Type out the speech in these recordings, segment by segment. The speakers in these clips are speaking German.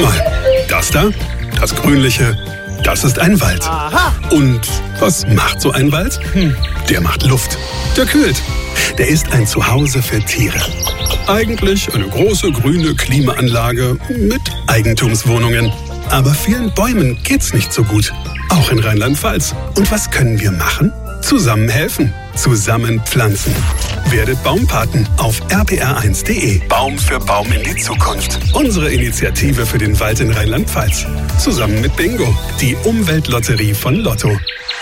mal. Das da, das Grünliche, das ist ein Wald. Aha. Und was macht so ein Wald? Der macht Luft. Der kühlt. Der ist ein Zuhause für Tiere. Eigentlich eine große grüne Klimaanlage mit Eigentumswohnungen. Aber vielen Bäumen geht's nicht so gut. Auch in Rheinland-Pfalz. Und was können wir machen? Zusammen helfen. Zusammen pflanzen. Werdet Baumpaten auf rpr1.de. Baum für Baum in die Zukunft. Unsere Initiative für den Wald in Rheinland-Pfalz. Zusammen mit Bingo, die Umweltlotterie von Lotto.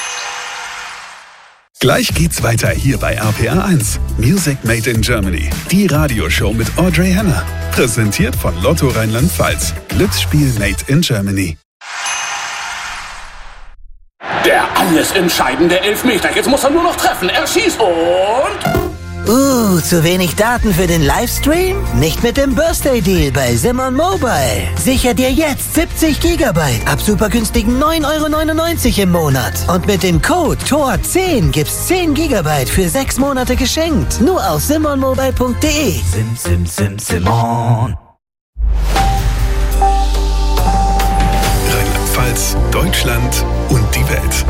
Gleich geht's weiter hier bei RPR1. Music Made in Germany. Die Radioshow mit Audrey Henner. Präsentiert von Lotto Rheinland-Pfalz. Glücksspiel Made in Germany. Der alles entscheidende Elfmeter. Jetzt muss er nur noch treffen. Er schießt und... Zu wenig Daten für den Livestream? Nicht mit dem Birthday Deal bei Simon Mobile. Sicher dir jetzt 70 GB ab super günstigen 9,99 € im Monat. Und mit dem Code TOR10 gibt's 10 GB für 6 Monate geschenkt. Nur auf simonmobile.de. Simon. Rheinland-Pfalz, Deutschland und die Welt.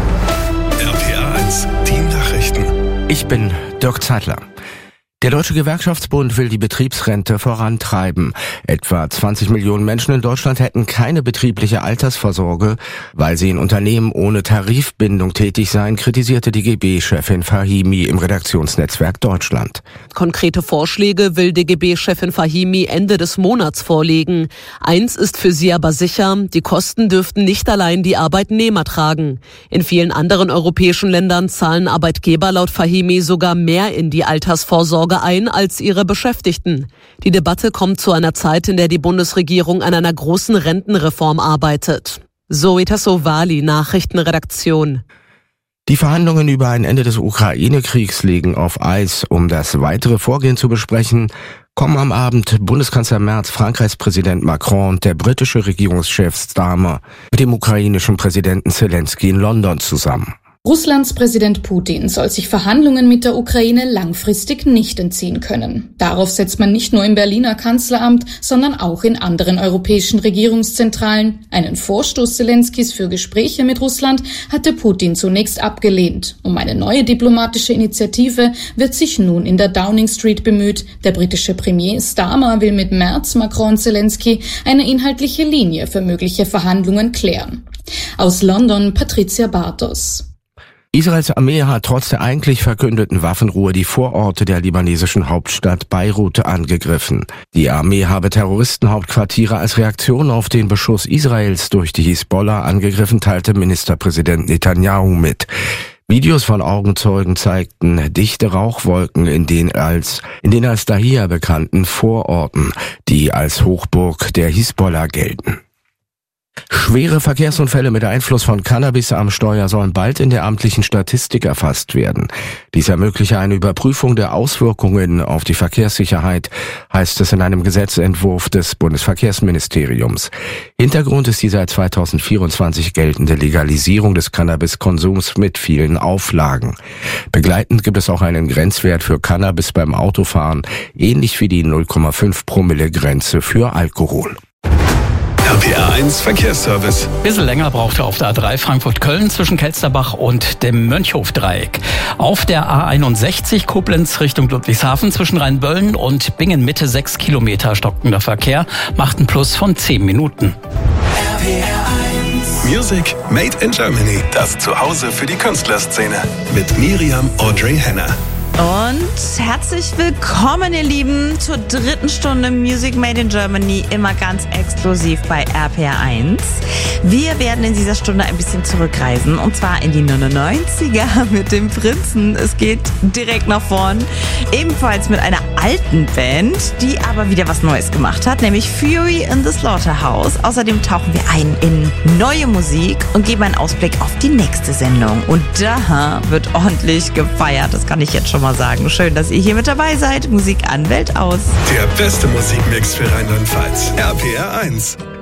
RPR1, die Nachrichten. Ich bin Dirk Zeitler. Der Deutsche Gewerkschaftsbund will die Betriebsrente vorantreiben. Etwa 20 Millionen Menschen in Deutschland hätten keine betriebliche Altersvorsorge, weil sie in Unternehmen ohne Tarifbindung tätig seien, kritisierte DGB-Chefin Fahimi im Redaktionsnetzwerk Deutschland. Konkrete Vorschläge will DGB-Chefin Fahimi Ende des Monats vorlegen. Eins ist für sie aber sicher, die Kosten dürften nicht allein die Arbeitnehmer tragen. In vielen anderen europäischen Ländern zahlen Arbeitgeber laut Fahimi sogar mehr in die Altersvorsorge ein als ihre Beschäftigten. Die Debatte kommt zu einer Zeit, in der die Bundesregierung an einer großen Rentenreform arbeitet. Zoe Tassovali, Nachrichtenredaktion. Die Verhandlungen über ein Ende des Ukraine-Kriegs liegen auf Eis. Um das weitere Vorgehen zu besprechen, kommen am Abend Bundeskanzler Merz, Frankreichs Präsident Macron und der britische Regierungschef Starmer mit dem ukrainischen Präsidenten Zelensky in London zusammen. Russlands Präsident Putin soll sich Verhandlungen mit der Ukraine langfristig nicht entziehen können. Darauf setzt man nicht nur im Berliner Kanzleramt, sondern auch in anderen europäischen Regierungszentralen. Einen Vorstoß Zelenskys für Gespräche mit Russland hatte Putin zunächst abgelehnt. Um eine neue diplomatische Initiative wird sich nun in der Downing Street bemüht. Der britische Premier Starmer will mit Merz, Macron und Zelensky eine inhaltliche Linie für mögliche Verhandlungen klären. Aus London Patricia Bartos. Israels Armee hat trotz der eigentlich verkündeten Waffenruhe die Vororte der libanesischen Hauptstadt Beirut angegriffen. Die Armee habe Terroristenhauptquartiere als Reaktion auf den Beschuss Israels durch die Hisbollah angegriffen, teilte Ministerpräsident Netanyahu mit. Videos von Augenzeugen zeigten dichte Rauchwolken in den als Dahia bekannten Vororten, die als Hochburg der Hisbollah gelten. Schwere Verkehrsunfälle mit Einfluss von Cannabis am Steuer sollen bald in der amtlichen Statistik erfasst werden. Dies ermögliche eine Überprüfung der Auswirkungen auf die Verkehrssicherheit, heißt es in einem Gesetzentwurf des Bundesverkehrsministeriums. Hintergrund ist die seit 2024 geltende Legalisierung des Cannabiskonsums mit vielen Auflagen. Begleitend gibt es auch einen Grenzwert für Cannabis beim Autofahren, ähnlich wie die 0,5-Promille-Grenze für Alkohol. RPR1 Verkehrsservice. Bisschen länger braucht er auf der A3 Frankfurt-Köln zwischen Kelsterbach und dem Mönchhof-Dreieck. Auf der A61 Koblenz Richtung Ludwigshafen zwischen Rheinböllen und Bingen Mitte 6 Kilometer stockender Verkehr macht einen Plus von 10 Minuten. RPR1 Music Made in Germany. Das Zuhause für die Künstlerszene. Mit Miriam Audrey Henner. Und herzlich willkommen, ihr Lieben, zur 3. Stunde Music Made in Germany, immer ganz exklusiv bei RPR1. Wir werden in dieser Stunde ein bisschen zurückreisen, und zwar in die 99er mit dem Prinzen. Es geht direkt nach vorn, ebenfalls mit einer alten Band, die aber wieder was Neues gemacht hat, nämlich Fury in the Slaughterhouse. Außerdem tauchen wir ein in neue Musik und geben einen Ausblick auf die nächste Sendung. Und da wird ordentlich gefeiert, das kann ich jetzt schon mal sagen. Schön, dass ihr hier mit dabei seid. Musik an, Welt aus. Der beste Musikmix für Rheinland-Pfalz. RPR1.